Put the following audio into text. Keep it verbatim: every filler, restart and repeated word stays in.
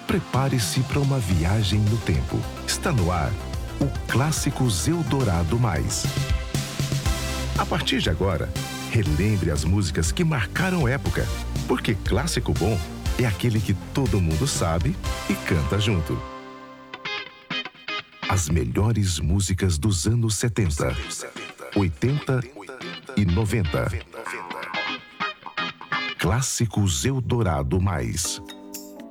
Prepare-se para uma viagem no tempo. Está no ar o Clássicos Eldorado Mais. A partir de agora, relembre as músicas que marcaram época, porque clássico bom é aquele que todo mundo sabe e canta junto. As melhores músicas dos anos setenta, oitenta e noventa. Clássicos Eldorado Mais.